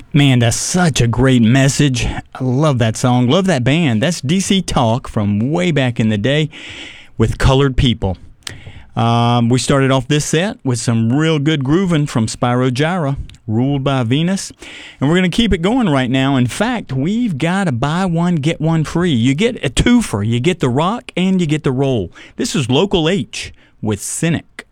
Man, that's such a great message. I love that song. Love that band. That's DC Talk from way back in the day with Colored People. We started off this set with some real good grooving from Spyro Gyra, Ruled by Venus. And we're going to keep it going right now. In fact, we've got a buy one, get one free. You get a twofer. You get the rock and you get the roll. This is Local H with Cynic.